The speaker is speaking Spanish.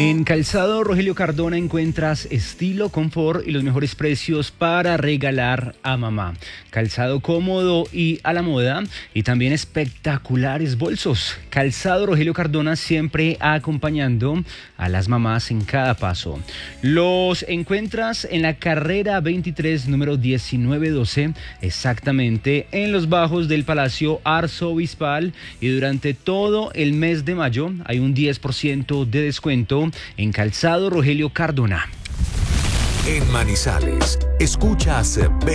En Calzado Rogelio Cardona encuentras estilo, confort y los mejores precios para regalar a mamá. Calzado cómodo y a la moda y también espectaculares bolsos. Calzado Rogelio Cardona siempre acompañando a las mamás en cada paso. Los encuentras en la carrera 23, número 1912, exactamente en los bajos del Palacio Arzobispal, y durante todo el mes de mayo hay un 10% de descuento en Calzado Rogelio Cardona. En Manizales, escuchas